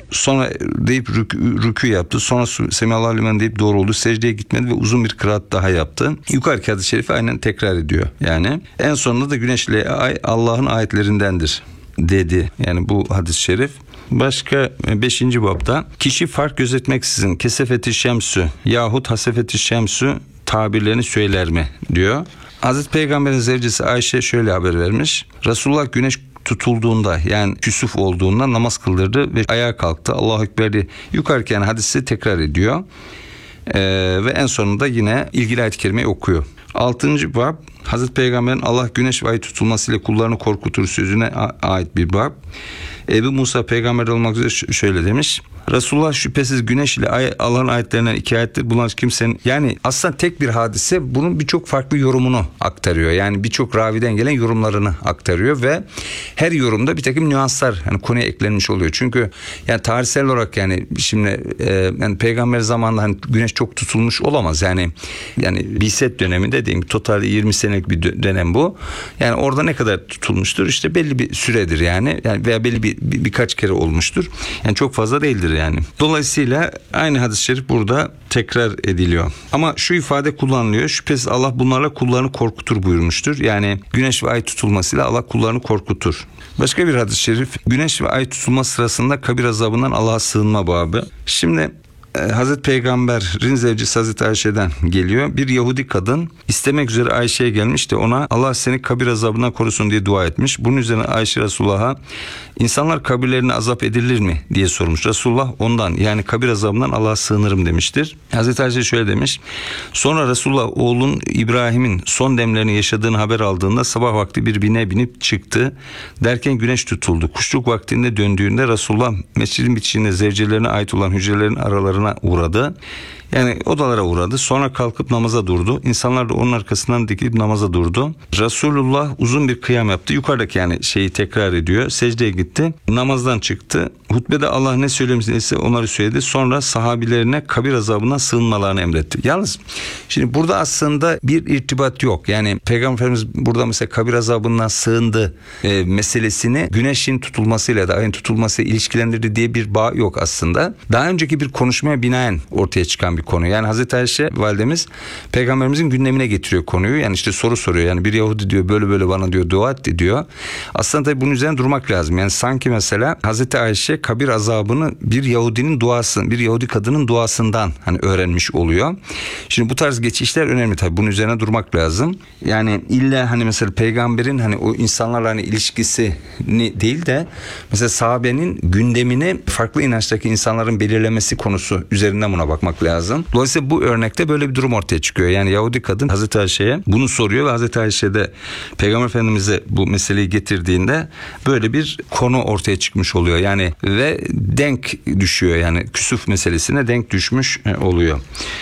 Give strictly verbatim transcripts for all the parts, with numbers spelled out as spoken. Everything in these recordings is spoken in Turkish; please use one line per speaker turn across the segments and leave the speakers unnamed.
Sonra deyip rükû, rükû yaptı. Sonra Semihallahu limen deyip doğruldu. Secdeye gitmedi ve uzun bir kıraat daha yaptı. Yukarıki hadis-i şerifi aynen tekrar ediyor. Yani en sonunda da güneş ile ay Allah'ın ayetlerindendir dedi. Yani bu hadis-i şerif. Başka beşinci babda kişi fark gözetmeksizin kesefeti şemsü yahut hasefeti şemsü tabirlerini söyler mi diyor. Hazreti Peygamber'in zevcesi Ayşe şöyle haber vermiş. Resulullah güneş tutulduğunda yani küsuf olduğunda namaz kıldırdı ve ayağa kalktı. Allahu Ekber diye yukarıki yani hadisi tekrar ediyor. Ee, ve en sonunda yine ilgili ayet-i kerimeyi okuyor. Altıncı bab Hazreti Peygamber'in Allah güneş ve ay tutulmasıyla kullarını korkutur sözüne ait bir bab. Ebu Musa peygamber olmak üzere şöyle demiş. Resulullah şüphesiz güneş ile ay Allah'ın ayetlerinden iki ayettir. Bunlar kimsenin yani aslında tek bir hadise bunun birçok farklı yorumunu aktarıyor. Yani birçok raviden gelen yorumlarını aktarıyor ve her yorumda bir takım nüanslar hani konuya eklenmiş oluyor. Çünkü yani tarihsel olarak yani şimdi e, yani peygamber zamanında hani güneş çok tutulmuş olamaz. Yani yani Biset döneminde diyeyim total yirmi senelik bir dönem bu. Yani orada ne kadar tutulmuştur? İşte belli bir süredir yani. Yani veya belli bir, bir birkaç kere olmuştur. Yani çok fazla değildir yani. Dolayısıyla aynı hadis-i şerif burada tekrar ediliyor. Ama şu ifade kullanılıyor. Şüphesiz Allah bunlarla kullarını korkutur buyurmuştur. Yani güneş ve ay tutulmasıyla Allah kullarını korkutur. Başka bir hadis-i şerif güneş ve ay tutulma sırasında kabir azabından Allah'a sığınma babı. Şimdi Hazreti Peygamber'in zevcesi Hazreti Ayşe'den geliyor. Bir Yahudi kadın istemek üzere Ayşe'ye gelmiş de ona Allah seni kabir azabından korusun diye dua etmiş. Bunun üzerine Ayşe Resulullah'a insanlar kabirlerine azap edilir mi diye sormuş. Resulullah ondan yani kabir azabından Allah'a sığınırım demiştir. Hazreti Ayşe şöyle demiş. Sonra Resulullah oğlun İbrahim'in son demlerini yaşadığını haber aldığında sabah vakti bir bine binip çıktı. Derken güneş tutuldu. Kuşluk vaktinde döndüğünde Resulullah mescidin bitişiğinde zevcelerine ait olan hücrelerin aralarına uğradı. Yani odalara uğradı. Sonra kalkıp namaza durdu. İnsanlar da onun arkasından dikilip namaza durdu. Resulullah uzun bir kıyam yaptı. Yukarıdaki yani şeyi tekrar ediyor. Secdeye gitti. Namazdan çıktı. Hutbede Allah ne söylemişse onları söyledi. Sonra sahabilerine kabir azabından sığınmalarını emretti. Yalnız şimdi burada aslında bir irtibat yok. Yani Peygamber Efendimiz burada mesela kabir azabından sığındı e, meselesini güneşin tutulmasıyla da ayın tutulmasıyla ilişkilendirdi diye bir bağ yok aslında. Daha önceki bir konuşmaya binaen ortaya çıkan bir konu. Yani Hazreti Ayşe validemiz Peygamberimizin gündemine getiriyor konuyu. Yani işte soru soruyor. Yani bir Yahudi diyor böyle böyle bana diyor dua et diyor. Aslında tabii bunun üzerine durmak lazım. Yani sanki mesela Hazreti Ayşe kabir azabını bir Yahudinin duası, bir Yahudi kadının duasından hani öğrenmiş oluyor. Şimdi bu tarz geçişler önemli tabii. Bunun üzerine durmak lazım. Yani illa hani mesela peygamberin hani o insanlarla hani ilişkisini değil de mesela sahabenin gündemini farklı inançtaki insanların belirlemesi konusu üzerinden buna bakmak lazım. Dolayısıyla bu örnekte böyle bir durum ortaya çıkıyor. Yani Yahudi kadın Hazreti Ayşe'ye bunu soruyor ve Hazreti Ayşe de Peygamber Efendimiz'e bu meseleyi getirdiğinde böyle bir konu ortaya çıkmış oluyor. Yani ve denk düşüyor yani küsuf meselesine denk düşmüş oluyor.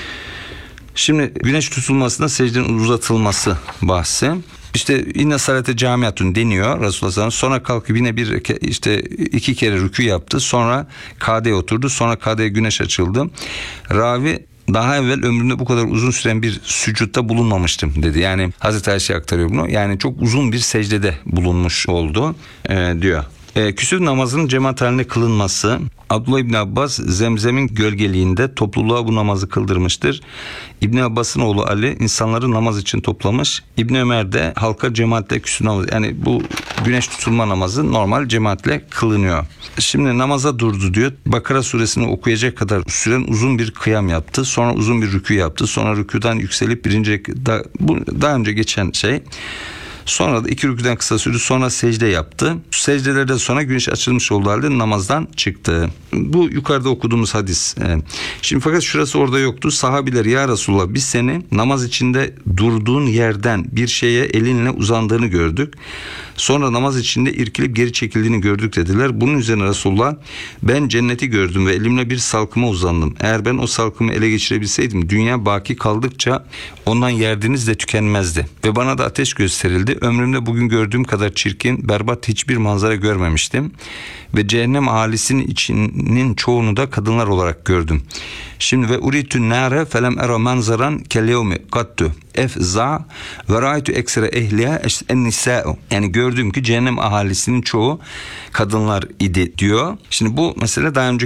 Şimdi güneş tutulmasında secdenin uzatılması bahsi. İşte inne salate camiatun deniyor Resulullah. Sonra kalkıp yine bir işte iki kere rükû yaptı. Sonra kadeye oturdu. Sonra kadeye güneş açıldı. Ravi daha evvel ömrümde bu kadar uzun süren bir sücutta bulunmamıştım dedi. Yani Hazreti Ayşe aktarıyor bunu. Yani çok uzun bir secdede bulunmuş oldu e, diyor. E, küsuf namazının cemaat haline kılınması. Abdullah İbni Abbas Zemzem'in gölgeliğinde topluluğa bu namazı kıldırmıştır. İbni Abbas'ın oğlu Ali insanları namaz için toplamış. İbni Ömer de halka cemaatle küsuf namazı yani bu güneş tutulma namazı normal cemaatle kılınıyor. Şimdi namaza durdu diyor. Bakara suresini okuyacak kadar süren uzun bir kıyam yaptı. Sonra uzun bir rükû yaptı. Sonra rükûdan yükselip birinci da, bu daha önce geçen şey. Sonra da iki rükûden kısa sürdü. Sonra secde yaptı. Secdelerden sonra güneş açılmış olduğu halde namazdan çıktı. Bu yukarıda okuduğumuz hadis. Şimdi fakat şurası orada yoktu. Sahabiler ya Resulullah biz seni namaz içinde durduğun yerden bir şeye elinle uzandığını gördük. Sonra namaz içinde irkilip geri çekildiğini gördük dediler. Bunun üzerine Resulullah ben cenneti gördüm ve elimle bir salkıma uzandım. Eğer ben o salkımı ele geçirebilseydim dünya baki kaldıkça ondan yerdiniz de tükenmezdi. Ve bana da ateş gösterildi. Ömrümde bugün gördüğüm kadar çirkin, berbat hiçbir manzara görmemiştim. Ve cehennem ahalisinin içinin çoğunu da kadınlar olarak gördüm. Şimdi ve uritun nare felem era manzaran kelyevmi kattu efza ve raitu eksere ehliya en nisa'u. Yani gördüm ki cehennem ahalisinin çoğu kadınlar idi diyor. Şimdi bu mesele daha önce